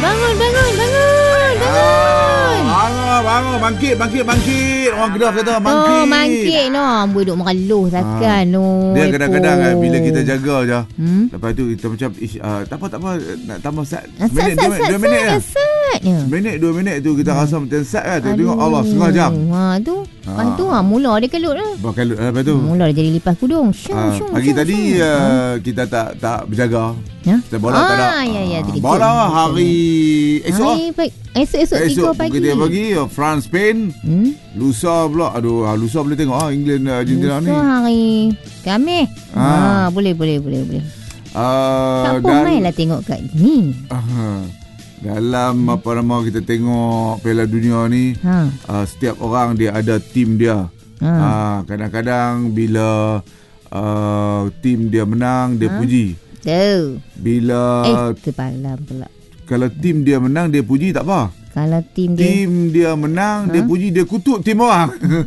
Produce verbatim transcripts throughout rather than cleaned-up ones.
bangun, bangun, bangun, bangun. Bangun, bangun, bangkit, bangkit, bangkit. Orang Kedah kata bangkit. Oh, bangkit no. Amboi duk mengeluh takkan no. Dia kadang-kadang kan, bila kita jaga je. Hmm? Lepas tu kita macam ish, uh, tak apa tak apa nak tambah sat. Sat, Minit sat, dua, sat, dua minit sat, je. sat je. Minit dua minit tu kita rasa macam sat kan. Tu tengok Allah Aduh. setengah jam. Ha tu. Lepas tu ha, mula dia kelut lah. Berkalut lepas tu. Mula dia jadi lipas kudung. Syum, Ah, syum, pagi syum, tadi syum. uh, kita tak tak berjaga. Ya? Kita bola tak ada. Ah, ya, ya, Ah, terkejut. bola hari esok. Hari pagi. Esok-esok tiga Esok pagi. pukul tiga pagi uh, France Spain. Hmm? Lusa pula. Aduh, ah, lusa boleh tengok ah England uh, Argentina Lusa ni. hari Khamis. Ah. Ha, boleh boleh boleh boleh. Uh, Tak pun main lah tengok kat ni. uh, dalam apa nama kita tengok Piala Dunia ni, Ha. uh, setiap orang dia ada tim dia. Ha. Uh, kadang-kadang bila uh, tim dia menang dia Ha? puji. Tu. Bila Eh, terpalam pula. kalau tim dia menang dia puji tak apa. Kalau tim dia Tim dia menang, Ha? dia puji, dia kutuk tim orang.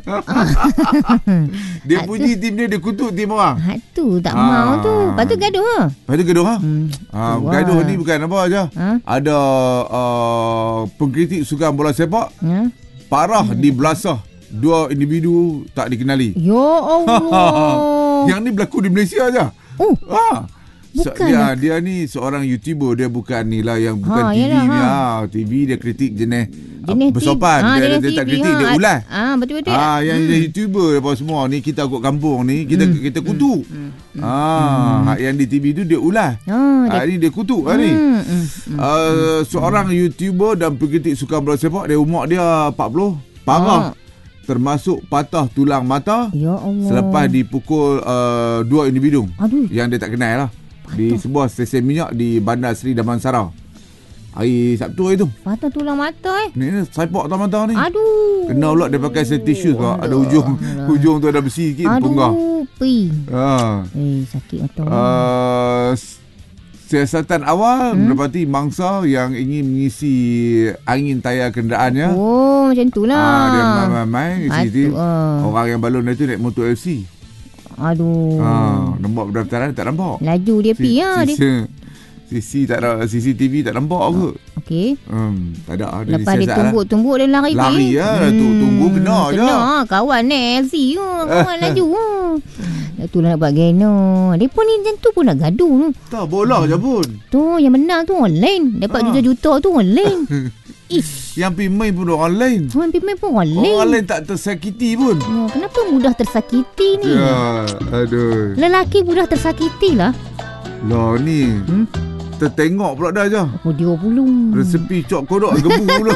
Dia puji tim dia, dia kutuk tim orang. Ha tu tak Ah. mau tu. Lepas tu gaduh ha. Lepas tu gaduh ha? Hmm. Ha, tu gaduh lah. ni bukan apa aja. Ha? Ada uh, pengkritik sukan bola sepak Ha? parah di belasah dua individu tak dikenali. Ya Allah. Yang ni berlaku di Malaysia aja. Oh, Ha. So, Bukan dia, lah. dia ni seorang YouTuber, dia bukan ni lah yang bukan Ha, T V yalah, ni ha. ha. T V dia kritik jenis, jenis uh, bersopan. T V. Ha, dia, jenis dia tak T V, kritik, ha. dia ulas. Ah, betul-betul. Ah, yang hmm. YouTuber apa semua ni kita kot kampung ni kita Hmm. kita kutuk. Hmm. Ah, Hmm. yang di T V tu dia ulas. Oh, Ah, ni dia kutuk lah ni. Hmm, hmm, hmm. Uh, seorang YouTuber dan pengkritik sukan bola sepak, dia umur dia empat puluh. Parah. Ah. Termasuk patah tulang mata Ya Allah. selepas dipukul uh, dua individu Aduh. yang dia tak kenal lah. Di sebuah stesen minyak di Bandar Seri Damansara. Hari Sabtu hari tu. Patah tulang mata eh. Ni, ni saipak tulang mata ni. Aduh. Kena pula dia pakai safety shoes kau. Ada ujung Aduh. hujung tu ada besi sikit punggah. Aduh, pi. Ha. Eh, sakit mata. Uh, siasatan awal Hmm? mendapati mangsa yang ingin mengisi angin tayar kenderaannya. Oh, macam tu lah. Ah, dia main-main isi Patut, ah. orang yang balon itu naik motor L C. Aduh. Ha, nombor pendaftaran tak nampak. Laju dia pi ya. Dia. Sisi, sisi tak ada, C C T V tak nampak ke? Okey. Hmm, tak ada. Ada Lepas dia siasat tumbuk-tumbuk dia lari lah. Lari pi. lah. Tu, tunggu kena je. Kena ah, kawan ni L C tu. Kawan laju. ah. Dah tu lah nak buat geno. Dia pun ni macam tu pun nak gaduh tu. Tak, bola je pun. Tu yang menang tu online. Dapat Ah. juta-juta tu online. Ish. Yang pergi main pun orang lain. Orang pemain pun online. Orang lain tak tersakiti pun. Oh, kenapa mudah tersakiti ni? Ya, aduh. Lelaki mudah tersakiti lah. Lah ni, Hmm? tertengok pula dah je. Oh, dia pulung. Resepi cok kodok gebu pula.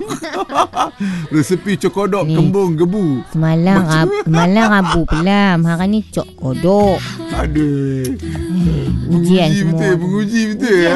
Resepi cok kodok Ni. kembung gebu. Semalam, ab, semalam Abu pelam. Hari ni cok kodok. Aduh. Ujian Menguji semua. betul, menguji betul ya.